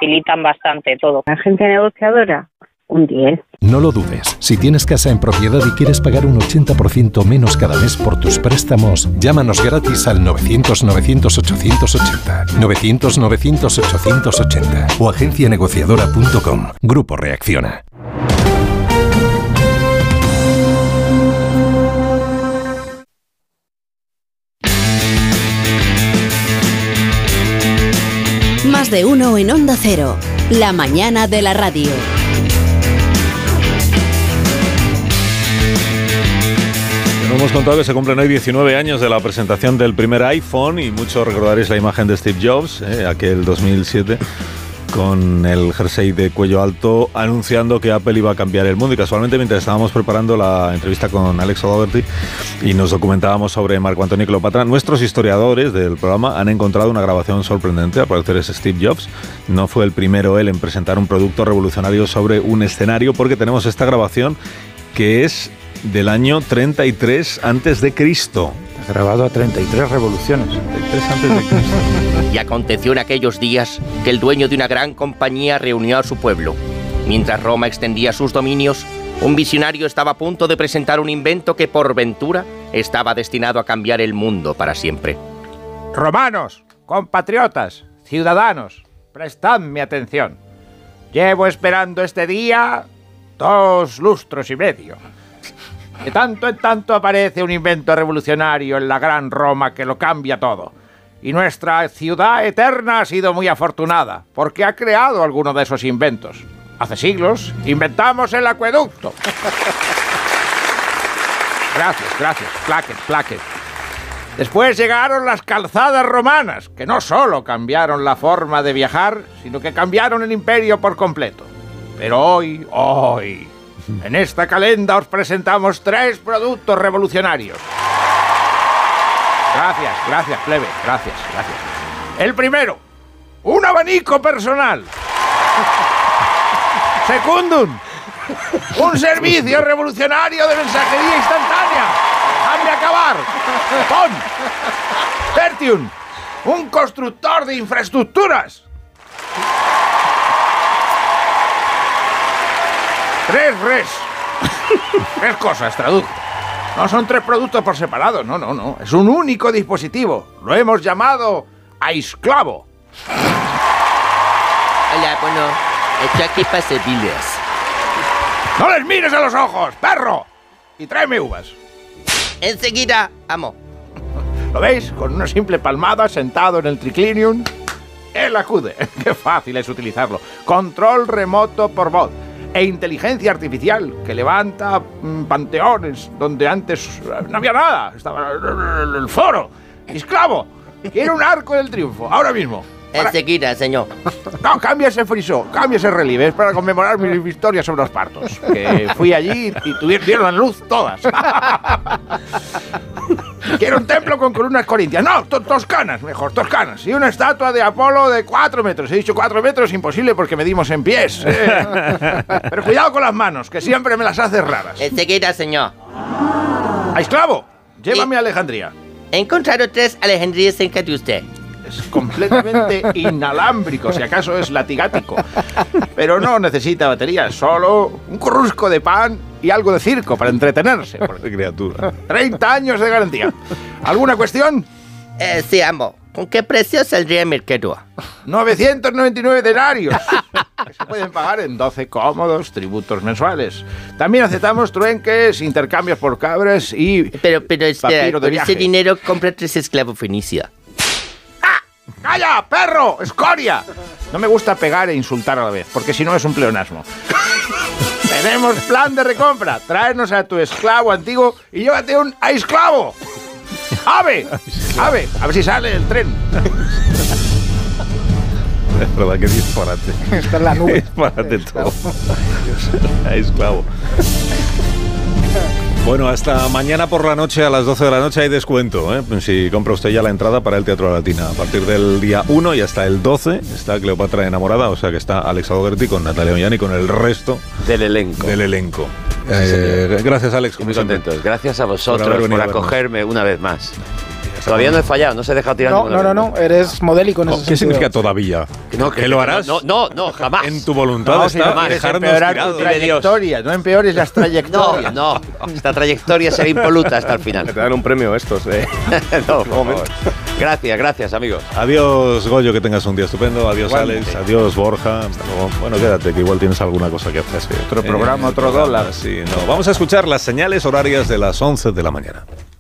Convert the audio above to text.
facilitan bastante todo. Agencia negociadora, un 10. No lo dudes. Si tienes casa en propiedad y quieres pagar un 80% menos cada mes por tus préstamos, llámanos gratis al 900-900-880. 900-900-880 o agencianegociadora.com. Grupo Reacciona. Más de uno en Onda Cero. La mañana de la radio. Nos hemos contado que se cumplen hoy 19 años de la presentación del primer iPhone y muchos recordaréis la imagen de Steve Jobs, aquel 2007, con el jersey de cuello alto anunciando que Apple iba a cambiar el mundo. Y casualmente, mientras estábamos preparando la entrevista con Alex O'Doherty y nos documentábamos sobre Marco Antonio y Cleopatra, nuestros historiadores del programa han encontrado una grabación sorprendente. Al parecer es Steve Jobs. No fue el primero él en presentar un producto revolucionario sobre un escenario, porque tenemos esta grabación que es del año 33 a.C. Grabado a 33 revoluciones. 33 a.C. Y aconteció en aquellos días que el dueño de una gran compañía reunió a su pueblo. Mientras Roma extendía sus dominios, un visionario estaba a punto de presentar un invento que, por ventura, estaba destinado a cambiar el mundo para siempre. Romanos, compatriotas, ciudadanos, prestadme atención. Llevo esperando este día 2 lustros y medio. De tanto en tanto aparece un invento revolucionario en la gran Roma que lo cambia todo. Y nuestra ciudad eterna ha sido muy afortunada, porque ha creado alguno de esos inventos. Hace siglos inventamos el acueducto. Gracias. Placket. Después llegaron las calzadas romanas, que no solo cambiaron la forma de viajar, sino que cambiaron el imperio por completo. Pero hoy, en esta calenda os presentamos 3 productos revolucionarios. Gracias, plebe, gracias. El primero, un abanico personal. Secundum, un servicio revolucionario de mensajería instantánea. ¡Dejadme acabar! Tertium, un constructor de infraestructuras. 3 cosas, traduzco. No son 3 productos por separado, no. Es un único dispositivo. Lo hemos llamado Aisclavo. Hola, bueno, estoy aquí para servirles. ¡No les mires a los ojos, perro! Y tráeme uvas. Enseguida, amo. ¿Lo veis? Con una simple palmada, sentado en el triclinium, él acude. ¡Qué fácil es utilizarlo! Control remoto por voz. E inteligencia artificial que levanta panteones donde antes no había nada. Estaba el foro. Esclavo, quiero un arco del triunfo, ahora mismo. Enseguida, señor. No, cambia ese friso, cambia ese relieve. Es para conmemorar mi victoria sobre los partos. Que fui allí y dieron la luz todas. Quiero un templo con columnas corintias. No, toscanas, mejor, toscanas. Y una estatua de Apolo de 4 metros. He dicho 4 metros, imposible porque medimos en pies. Pero cuidado con las manos, que siempre me las haces raras. Enseguida, señor. Esclavo, llévame a Alejandría. He encontrado 3 Alejandrías cerca de usted. Es completamente inalámbrico, si acaso es latigático. Pero no necesita batería, solo un crusco de pan y algo de circo para entretenerse. Qué criatura. 30 años de garantía. ¿Alguna cuestión? Sí, amo. ¿Con qué precio saldría el mercado? 999 denarios. Que se pueden pagar en 12 cómodos tributos mensuales. También aceptamos truenques, intercambios por cabras y Pero papiro de con viaje. ese dinero compra 3 esclavos fenicios. ¡Calla, perro! ¡Escoria! No me gusta pegar e insultar a la vez, porque si no es un pleonasmo. Tenemos plan de recompra. Tráenos a tu esclavo antiguo y llévate un esclavo. ¡Ave! A ver si sale el tren. Es verdad que disparate. Está en la nube. Disparate todo. Esclavo. Bueno, hasta mañana por la noche a las 12 de la noche hay descuento, ¿eh? Si compra usted ya la entrada para el Teatro Latina. A partir del día 1 y hasta el 12 está Cleopatra enamorada, o sea que está Alex O'Doherty con Natalia Ollán y con el resto del elenco. Gracias, Alex. Muy contentos. Gracias a vosotros por acogerme una vez más. Todavía no he fallado, no se deja tirar. No, eres modélico en ese sentido. ¿Qué significa todavía? ¿Que lo harás? No, jamás. En tu voluntad está dejarnos tirados. Tu trayectoria, no empeores las trayectorias. No, esta trayectoria será impoluta hasta el final. Te dan un premio estos, No, por favor. Gracias, amigos. Adiós, Goyo, que tengas un día estupendo. Adiós, Igualmente. Alex. Adiós, Borja. Hasta luego. Bueno, quédate, que igual tienes alguna cosa que hacer. Otro programa, otro dólar. Sí, no. Vamos a escuchar las señales horarias de las 11 de la mañana.